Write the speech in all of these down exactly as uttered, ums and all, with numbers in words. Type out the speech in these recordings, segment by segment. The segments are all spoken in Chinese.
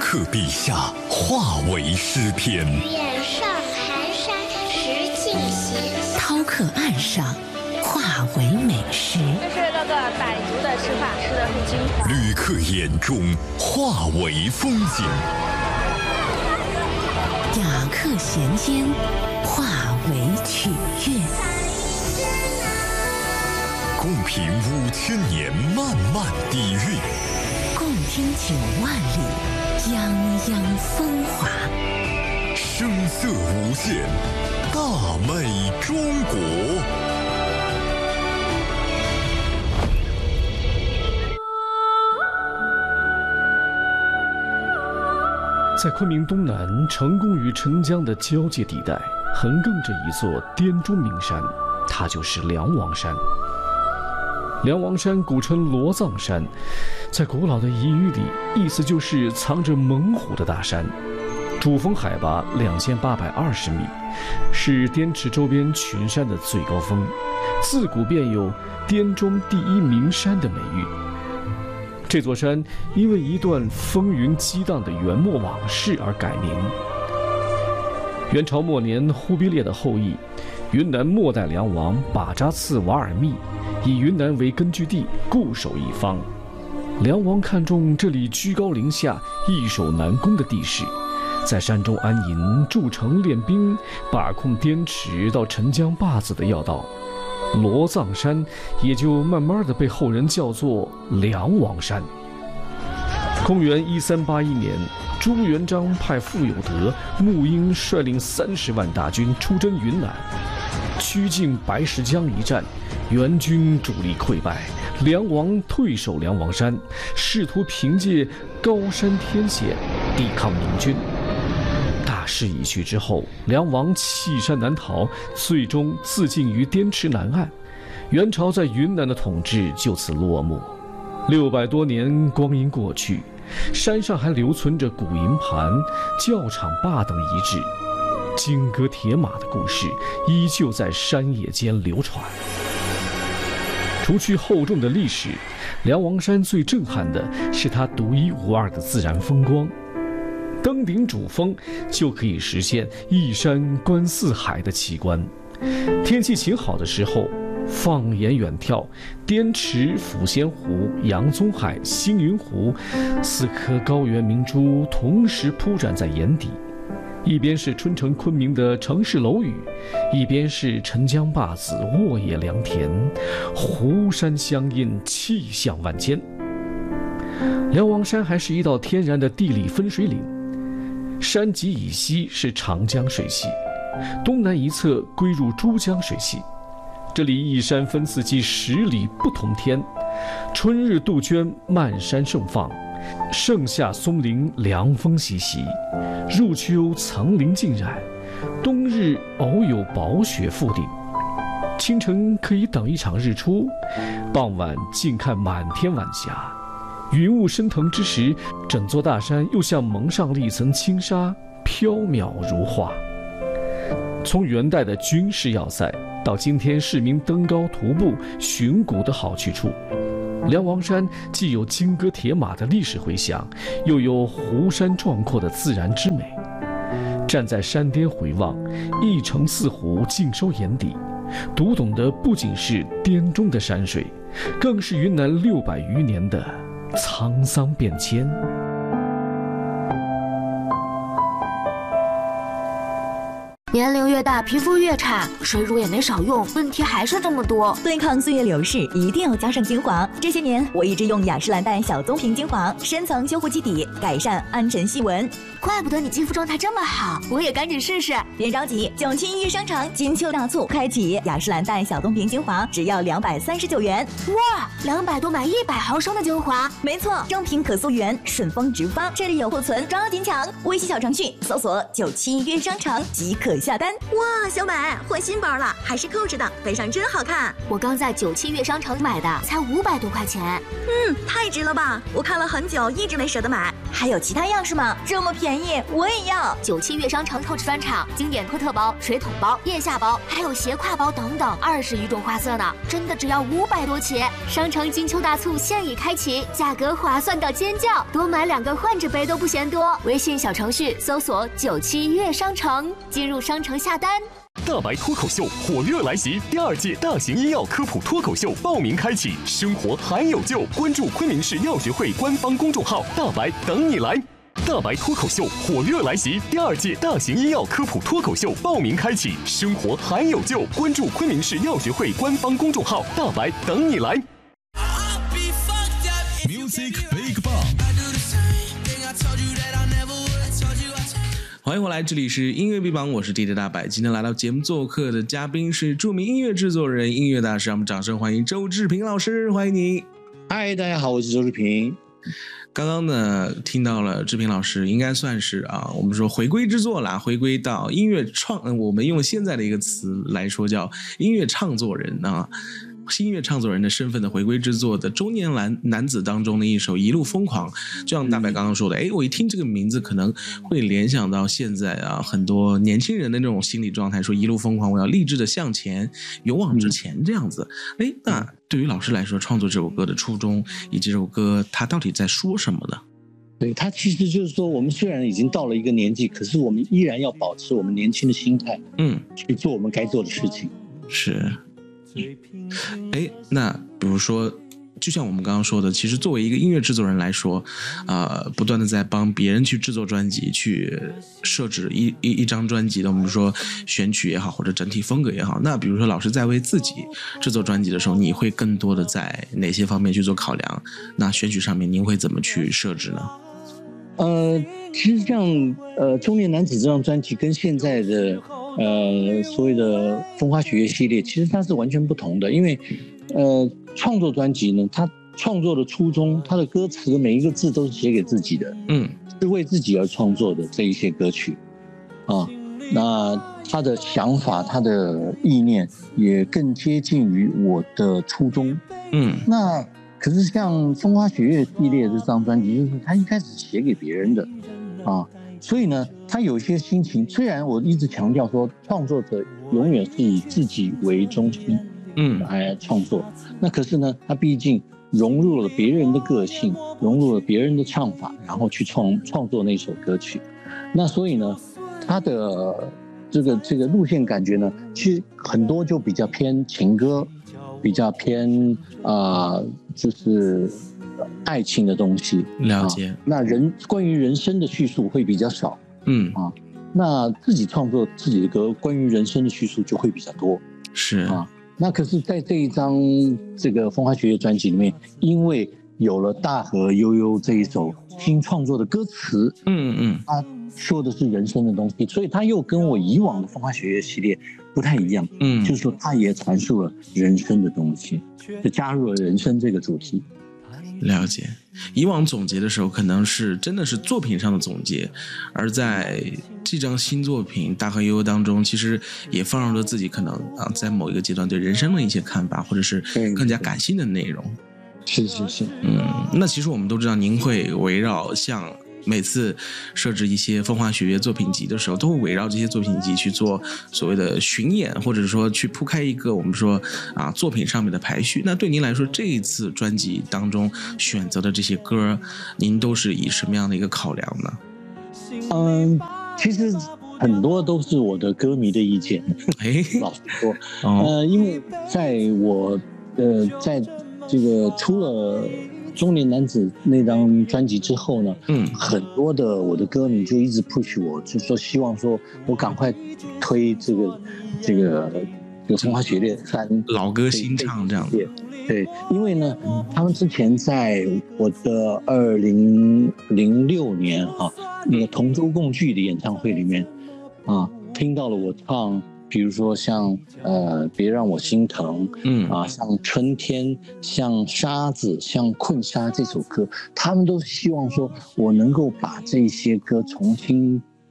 客笔下化为诗篇， 愿上寒山石径斜， 饕客岸上化为美食。 这是各个傣族的吃法，吃的是精华。 旅客眼中化为风景， 雅客衔间化为曲乐。 共品五千年漫漫底蕴， 共听九万里泱泱风华。 声色无限，大美中国。 在昆明东南成功与澄江的交界地带，横亘着一座滇中名山，它就是梁王山。梁王山古称罗藏山，在古老的彝语里，意思就是藏着猛虎的大山。主峰海拔两千八百二十米，是滇池周边群山的最高峰，自古便有滇中第一名山的美誉。这座山因为一段风云激荡的元末往事而改名。元朝末年，忽必烈的后裔云南末代梁王把扎次瓦尔密以云南为根据地，固守一方。梁王看中这里居高临下、易守难攻的地势，在山中安营筑城练兵，把控滇池到澄江坝子的要道。罗藏山也就慢慢的被后人叫做梁王山。公元一三八一年，朱元璋派傅有德、沐英率领三十万大军出征云南，曲靖白石江一战，元军主力溃败，梁王退守梁王山，试图凭借高山天险抵抗明军。大势已去之后，梁王弃山难逃，最终自尽于滇池南岸。元朝在云南的统治就此落幕。六百多年光阴过去，山上还留存着古营盘、教场坝等遗址，金戈铁马的故事依旧在山野间流传。除去厚重的历史，梁王山最震撼的是它独一无二的自然风光。登顶主峰就可以实现一山观四海的奇观。天气晴好的时候，放眼远眺，滇池、抚仙湖、洋宗海、星云湖四颗高原明珠同时铺展在眼底，一边是春城昆明的城市楼宇，一边是澄江坝子沃野良田，湖山相映，气象万千。梁王山还是一道天然的地理分水岭，山脊以西是长江水系，东南一侧归入珠江水系。这里一山分四季，十里不同天。春日杜鹃漫山盛放，盛夏松林凉风习习，入秋层林尽染，冬日偶有薄雪覆顶。清晨可以等一场日出，傍晚静看满天晚霞。云雾升腾之时，整座大山又像蒙上了一层轻纱，飘渺如画。从元代的军事要塞到今天市民登高徒步寻古的好去处，梁王山既有金戈铁马的历史回响，又有湖山壮阔的自然之美。站在山巅回望，一城四湖尽收眼底，读懂的不仅是滇中的山水，更是云南六百余年的沧桑变迁。 年龄越大，皮肤越差，水乳也没少用，问题还是这么多。 对抗岁月流逝，一定要加上精华。这些年，我一直用雅诗兰黛小棕瓶精华，深层修护基底，改善暗沉细纹。 怪不得你肌肤状态这么好，我也赶紧试试。 别着急，九七一商场金秋大促开启，雅诗兰黛小棕瓶精华只要两百三十九元。 哇，两百多买一百毫升的精华， 没错，正品可溯源，顺丰直发，这里有库存，抓紧抢！微信小程序搜索九七约商场即可下单。 哇，小美换新包了，还是Coach的，背上真好看。 我刚在九七悦商城买的，才五百多块钱。 嗯，太值了吧！我看了很久，一直没舍得买。 还有其他样式吗？这么便宜，我也要。 九七悦商城 Coach 专场，经典托特包、水桶包、腋下包，还有斜挎包等等，二十余种花色呢，真的只要五百多起。商城金秋大促现已开启，价格划算到尖叫，多买两个换着背都不嫌多。微信小程序搜索九七悦商城，进入商城下单。 大白脱口秀火热来袭，第二届大型医药科普脱口秀报名开启，生活还有救，关注昆明市药学会官方公众号，大白等你来。大白脱口秀火热来袭，第二届大型医药科普脱口秀报名开启，生活还有救，关注昆明市药学会官方公众号，大白等你来。Music Big Bang。 欢迎回来，这里是音乐 B 榜，我是 D J 大白。今天来到节目做客的嘉宾是著名音乐制作人、音乐大师，让我们掌声欢迎周志平老师，欢迎你。 嗨，大家好，我是周志平。 刚刚呢，听到了志平老师，应该算是啊，我们说回归之作啦，回归到音乐创，我们用现在的一个词来说叫音乐唱作人啊。音乐唱作人的身份的回归之作的中年男男子当中的一首《一路疯狂》，就像大白刚刚说的，哎，我一听这个名字可能会联想到现在啊很多年轻人的那种心理状态，说一路疯狂，我要励志的向前，勇往直前这样子。哎，那对于老师来说，创作这首歌的初衷以及这首歌它到底在说什么呢？ 对，它其实就是说，我们虽然已经到了一个年纪，可是我们依然要保持我们年轻的心态，嗯，去做我们该做的事情。 是。哎，那比如说就像我们刚刚说的，其实作为一个音乐制作人来说，呃，不断的在帮别人去制作专辑，去设置一一一张专辑的，我们说选曲也好，或者整体风格也好。那比如说老师在为自己制作专辑的时候，你会更多的在哪些方面去做考量？那选曲上面您会怎么去设置呢？ 呃，其实像呃中年男子这张专辑跟现在的呃所谓的风花雪月系列，其实它是完全不同的。因为呃创作专辑呢，它创作的初衷，它的歌词的每一个字都是写给自己的，嗯，是为自己而创作的这一些歌曲啊。那他的想法，他的意念也更接近于我的初衷，嗯，那。可是像风花雪月系列的这张专辑，就是他一开始写给别人的啊，所以呢，他有一些心情。虽然我一直强调说，创作者永远是以自己为中心，嗯，来创作。那可是呢，他毕竟融入了别人的个性，融入了别人的唱法，然后去创创作那首歌曲。那所以呢，他的这个这个路线感觉呢，其实很多就比较偏情歌。比较偏啊、呃，就是爱情的东西， 了解。 啊、那人关于人生的叙述会比较少，嗯啊，那自己创作自己的歌，关于人生的叙述就会比较多， 是啊。 那可是，在这一张这个风花雪月专辑里面，因为有了大河悠悠这一首新创作的歌词，嗯嗯，他说的是人生的东西，所以他又跟我以往的风花雪月系列不太一样，嗯，就是说他也阐述了人生的东西，就加入了人生这个主题。 了解，以往总结的时候可能是真的是作品上的总结，而在这张新作品《大河悠悠》当中，其实也放入了自己可能啊在某一个阶段对人生的一些看法，或者是更加感性的内容。 是是是， 嗯，那其实我们都知道，您会围绕像。每次设置一些风花雪月作品集的时候，都会围绕这些作品集去做所谓的巡演，或者说去铺开一个我们说啊作品上面的排序。那对您来说，这一次专辑当中选择的这些歌，您都是以什么样的一个考量呢？ 嗯，其实很多都是我的歌迷的意见。哎，老实说，哦、呃，因为在我呃在这个出了。中年男子那张专辑之后呢，嗯，很多的我的歌迷就一直 push 我，就说希望说我赶快推这个这个这个风花雪月三老歌新唱这样子。 对，因为呢，他们之前在我的二零零六年啊那个同舟共聚的演唱会里面啊，听到了我唱。比如说像呃别让我心疼，嗯啊，像春天，像沙子，像困沙这首歌，他们都希望说我能够把这些歌重新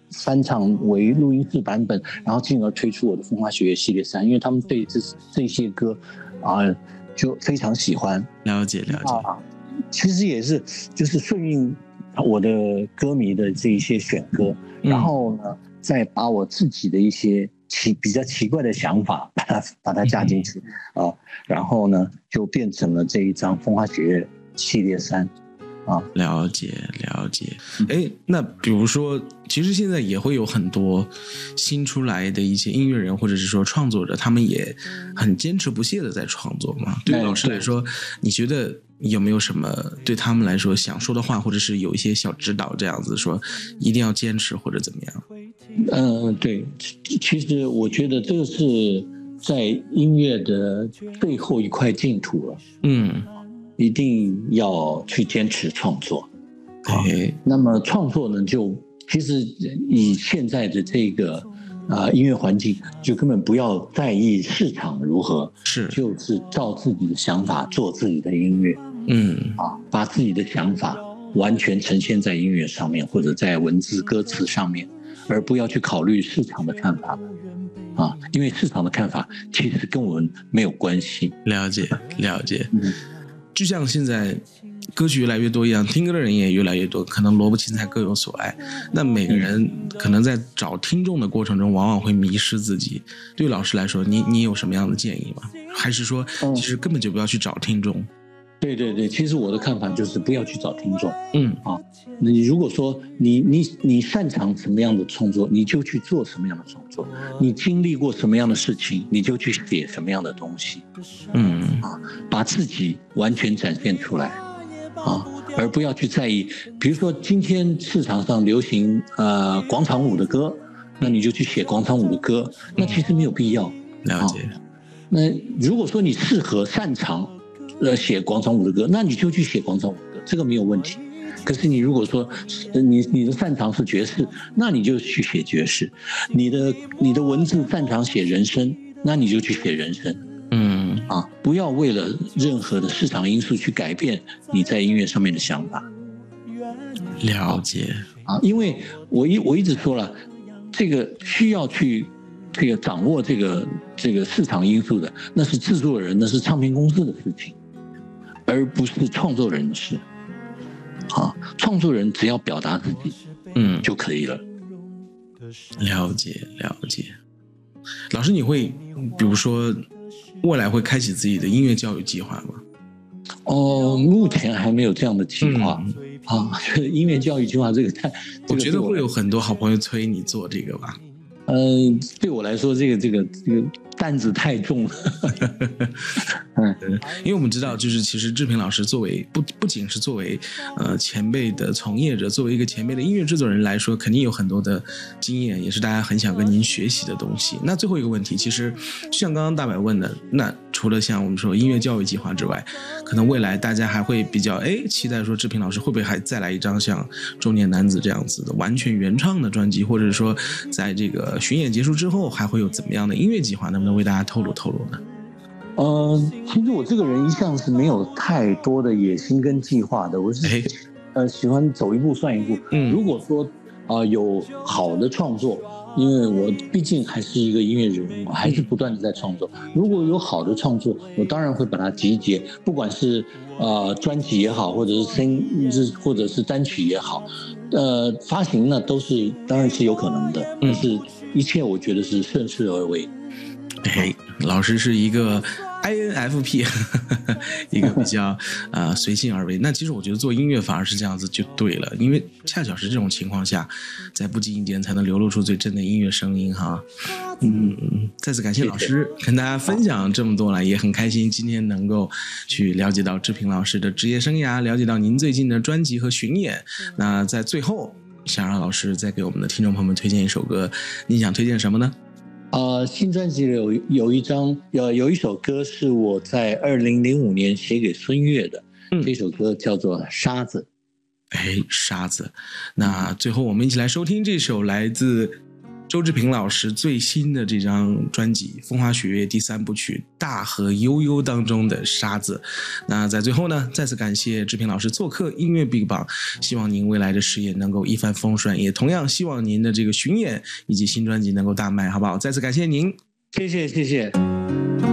翻唱为录音室版本，然后进而推出我的风花雪月系列三，因为他们对这这些歌啊、呃、就非常喜欢。 了解了解、 啊，其实也是就是顺应我的歌迷的这一些选歌， 嗯、 然后呢，再把我自己的一些奇比较奇怪的想法把它把它加进去、嗯、啊，然后呢就变成了这一张风花雪月系列三。啊， 了解了解。哎，那比如说，其实现在也会有很多新出来的一些音乐人或者是说创作者，他们也很坚持不懈的在创作嘛。对于老师来说，你觉得有没有什么对他们来说想说的话，或者是有一些小指导，这样子说一定要坚持或者怎么样？ 嗯、呃，对，其实我觉得这个是在音乐的最后一块净土了。 嗯。 一定要去坚持创作， 哎， 那么创作呢，就其实以现在的这个啊、呃、音乐环境，就根本不要在意市场如何， 是就是照自己的想法做自己的音乐， 嗯啊，把自己的想法完全呈现在音乐上面，或者在文字歌词上面，而不要去考虑市场的看法。啊，因为市场的看法其实跟我们没有关系。 了解了解。 嗯， 就像现在歌曲越来越多一样，听歌的人也越来越多，可能萝卜青菜各有所爱。那每个人可能在找听众的过程中，往往会迷失自己。对于老师来说，你你有什么样的建议吗？还是说，其实根本就不要去找听众？嗯、 对对对，其实我的看法就是不要去找听众。 嗯啊，你如果说你你你擅长什么样的创作，你就去做什么样的创作；你经历过什么样的事情，你就去写什么样的东西。 嗯啊，把自己完全展现出来啊，而不要去在意。比如说今天市场上流行呃广场舞的歌，那你就去写广场舞的歌，那其实没有必要。 了解。 啊、那如果说你适合擅长呃写广场舞的歌，那你就去写广场舞的歌，这个没有问题。可是你如果说你你的擅长是爵士，那你就去写爵士；你的你的文字擅长写人生，那你就去写人生。 嗯啊，不要为了任何的市场因素去改变你在音乐上面的想法。 了解啊，因为我一我一直说了，这个需要去这个掌握这个这个市场因素的，那是制作人，那是唱片公司的事情，而不是创作人的事。啊，创作人只要表达自己， 嗯， 就可以了。 了解了解。老师，你会比如说未来会开启自己的音乐教育计划吗？ 哦，目前还没有这样的计划、 嗯、 啊。音乐教育计划这个太， 我觉得会有很多好朋友催你做这个吧。 嗯、呃，对我来说，这个这个这个担子太重了。 嗯，因为我们知道，就是其实志平老师作为不不仅是作为呃前辈的从业者，作为一个前辈的音乐制作人来说，肯定有很多的经验，也是大家很想跟您学习的东西。那最后一个问题，其实就像刚刚大白问的，那除了像我们说音乐教育计划之外，可能未来大家还会比较哎期待说志平老师会不会还再来一张像《中年男子》这样子的完全原创的专辑，或者说在这个巡演结束之后还会有怎么样的音乐计划，能不能为大家透露透露呢？ 呃，其实我这个人一向是没有太多的野心跟计划的，我是、哎、呃喜欢走一步算一步。 嗯， 如果说啊、呃、有好的创作，因为我毕竟还是一个音乐人，我还是不断的在创作。如果有好的创作，我当然会把它集结，不管是呃专辑也好，或者是声或者是单曲也好，呃发行呢都是当然是有可能的，但是一切我觉得是顺势而为。 哎，老师是一个 I N F P， 一个比较呃随性而为。那其实我觉得做音乐反而是这样子就对了，因为恰巧是这种情况下，在不经意间才能流露出最真的音乐声音哈。嗯，再次感谢老师跟大家分享这么多了，也很开心今天能够去了解到志平老师的职业生涯，了解到您最近的专辑和巡演。那在最后，想让老师再给我们的听众朋友们推荐一首歌，你想推荐什么呢？ 呃，新专辑里有有一张有有一首歌是我在二零零五年写给孙悦的，嗯，这首歌叫做《沙子》。 哎，沙子。那最后我们一起来收听这首来自周志平老师最新的这张专辑《风花雪月》第三部曲《大河悠悠》当中的沙子。那在最后呢，再次感谢志平老师做客音乐 Big Bang， 希望您未来的事业能够一帆风顺，也同样希望您的这个巡演以及新专辑能够大卖，好不好？再次感谢您， 谢谢谢谢。